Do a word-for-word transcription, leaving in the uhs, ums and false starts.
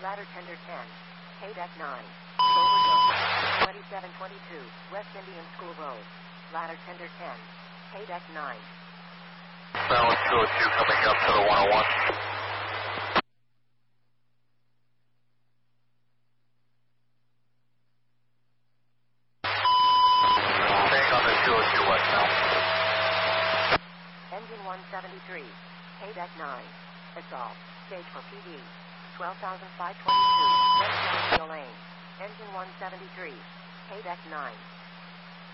Ladder Tender ten. K-Deck nine. Silver twenty-seven twenty-two. West Indian School Road. Ladder Tender ten. K-Deck nine. Balance two oh two coming up to the one oh one. Staying on the two oh two west now. Engine one seventy-three. K-Deck nine. Assault. Stage for P D. twelve thousand five hundred twenty-two. West Lane. Engine one seventy-three. K-Deck nine.